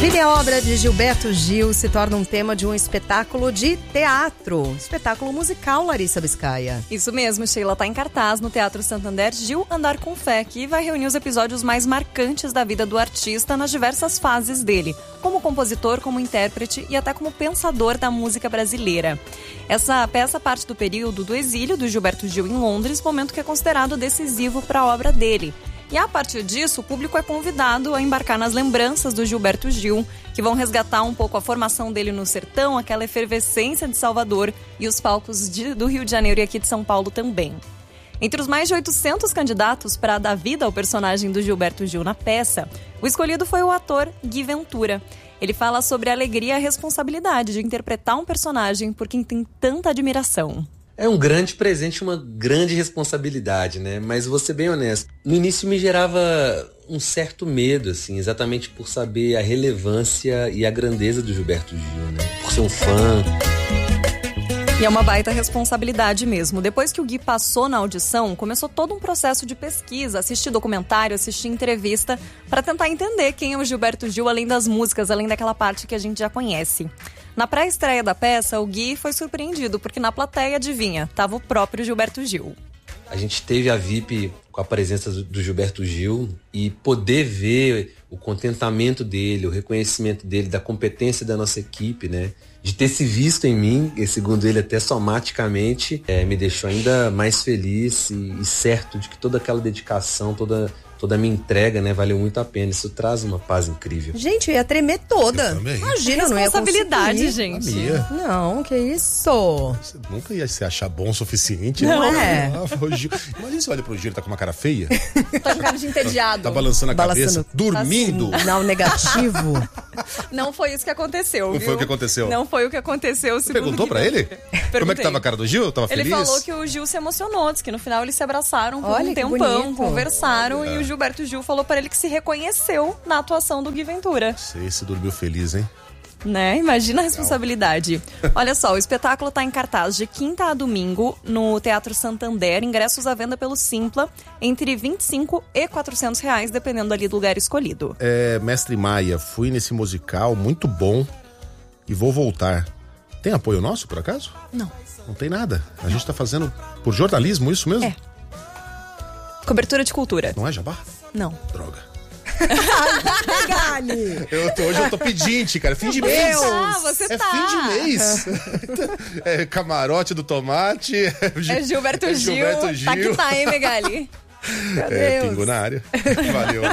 Vida e obra de Gilberto Gil se torna um tema de um espetáculo de teatro. Espetáculo musical, Larissa Biscaia. Isso mesmo, Sheila, está em cartaz no Teatro Santander Gil Andar com Fé, que vai reunir os episódios mais marcantes da vida do artista nas diversas fases dele, como compositor, como intérprete e até como pensador da música brasileira. Essa peça parte do período do exílio do Gilberto Gil em Londres, momento que é considerado decisivo para a obra dele. E a partir disso, o público é convidado a embarcar nas lembranças do Gilberto Gil, que vão resgatar um pouco a formação dele no sertão, aquela efervescência de Salvador e os palcos do Rio de Janeiro e aqui de São Paulo também. Entre os mais de 800 candidatos para dar vida ao personagem do Gilberto Gil na peça, o escolhido foi o ator Gui Ventura. Ele fala sobre a alegria e a responsabilidade de interpretar um personagem por quem tem tanta admiração. É um grande presente, uma grande responsabilidade, né? Mas vou ser bem honesto. No início me gerava um certo medo, assim, exatamente por saber a relevância e a grandeza do Gilberto Gil, né? Por ser um fã. E é uma baita responsabilidade mesmo. Depois que o Gui passou na audição, começou todo um processo de pesquisa, assistir documentário, assistir entrevista, para tentar entender quem é o Gilberto Gil, além das músicas, além daquela parte que a gente já conhece. Na pré-estreia da peça, o Gui foi surpreendido, porque na plateia, adivinha, estava o próprio Gilberto Gil. A gente teve a VIP com a presença do Gilberto Gil e poder ver o contentamento dele, o reconhecimento dele, da competência da nossa equipe, né? De ter se visto em mim, e segundo ele até somaticamente, me deixou ainda mais feliz e certo de que toda aquela dedicação, toda a minha entrega, né, valeu muito a pena. Isso traz uma paz incrível. Gente, eu ia tremer toda. Imagina, não ia responsabilidade, gente. Não, que isso? Você nunca ia se achar bom o suficiente. Não é. Imagina você olha pro Gil, ele tá com uma cara feia. Tá com cara de entediado. Tá balançando a cabeça, dormindo. Assim, não, negativo. Não foi isso que aconteceu, Não viu? foi o que aconteceu? Não foi o que aconteceu. Você perguntou pra ele? Como é que tava a cara do Gil? Tava feliz? Ele falou que o Gil se emocionou, disse que no final eles se abraçaram por Olha, um que tempão, bonito. conversaram e o Gilberto Gil falou pra ele que se reconheceu na atuação do Gui Ventura. Sei se dormiu feliz, hein? Né? Imagina a responsabilidade. Olha só, o espetáculo tá em cartaz de quinta a domingo no Teatro Santander, ingressos à venda pelo Simpla, entre R$25 e R$400, dependendo ali do lugar escolhido. Mestre Maia, fui nesse musical, muito bom, e vou voltar. Tem apoio nosso, por acaso? Não. Não tem nada. A gente tá fazendo por jornalismo, isso mesmo? É. Cobertura de cultura. Não é jabá? Não. Droga. Gali! Hoje eu tô pedinte, cara. Fim de mês. Você É tá. fim de mês. É camarote do tomate. É Gilberto Gil. Gilberto Gil. Tá que tá, hein, Megali? Pingo na área. Valeu.